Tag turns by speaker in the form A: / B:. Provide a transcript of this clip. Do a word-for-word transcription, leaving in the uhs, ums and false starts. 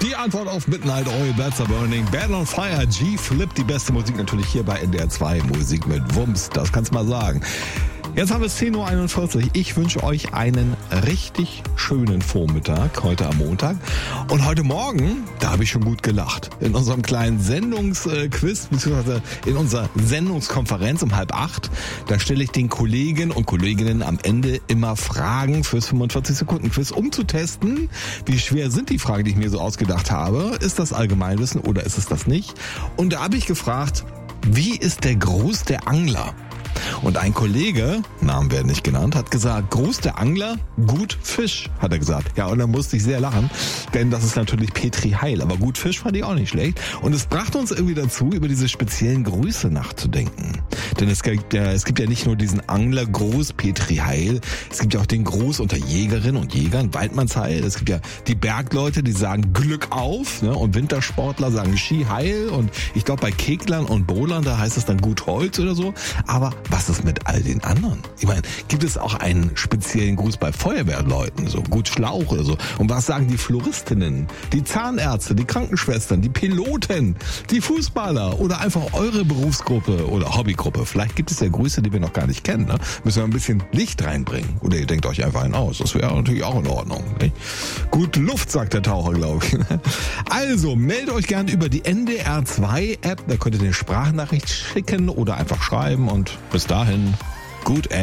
A: Die Antwort auf Midnight Oil, Bats Are Burning, Bad on Fire, G-Flip, die beste Musik natürlich hier bei N D R zwei. Musik mit Wumms, das kannst du mal sagen. Jetzt haben wir es zehn Uhr einundvierzig. Ich wünsche euch einen richtig schönen Vormittag, heute am Montag. Und heute Morgen, da habe ich schon gut gelacht. In unserem kleinen Sendungsquiz, beziehungsweise in unserer Sendungskonferenz um halb acht, da stelle ich den Kollegen und Kolleginnen am Ende immer Fragen fürs fünfundvierzig Sekunden Quiz, um zu testen, wie schwer sind die Fragen, die ich mir so ausgedacht habe. Ist das Allgemeinwissen oder ist es das nicht? Und da habe ich gefragt, wie ist der Gruß der Angler? Und ein Kollege, Namen werden nicht genannt, hat gesagt, Gruß der Angler, gut Fisch, hat er gesagt. Ja, und da musste ich sehr lachen, denn das ist natürlich Petri Heil. Aber gut Fisch fand ich auch nicht schlecht. Und es brachte uns irgendwie dazu, über diese speziellen Grüße nachzudenken. Denn es gibt ja, es gibt ja nicht nur diesen Anglergruß Petri Heil, es gibt ja auch den Gruß unter Jägerinnen und Jägern, Weidmannsheil. Es gibt ja die Bergleute, die sagen Glück auf, ne? Und Wintersportler sagen Ski Heil. Und ich glaube, bei Keglern und Bowlern, da heißt es dann gut Holz oder so. Aber was ist mit all den anderen? Ich meine, gibt es auch einen speziellen Gruß bei Feuerwehrleuten, so gut Schlauch oder so? Und was sagen die Floristinnen, die Zahnärzte, die Krankenschwestern, die Piloten, die Fußballer oder einfach eure Berufsgruppe oder Hobbygruppe? Vielleicht gibt es ja Grüße, die wir noch gar nicht kennen. Ne? Müssen wir ein bisschen Licht reinbringen. Oder ihr denkt euch einfach einen aus. Das wäre natürlich auch in Ordnung. Nicht? Gut Luft, sagt der Taucher, glaube ich. Also, meldet euch gerne über die N D R zwei App. Da könnt ihr eine Sprachnachricht schicken oder einfach schreiben. Und bis dahin, gut Ende.